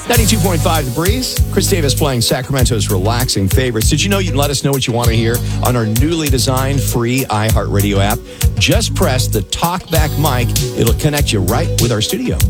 92.5 The Breeze. Chris Davis playing Sacramento's relaxing favorites. Did you know you can let us know what you want to hear on our newly designed free iHeartRadio app? Just press the talkback mic. It'll connect you right with our studio.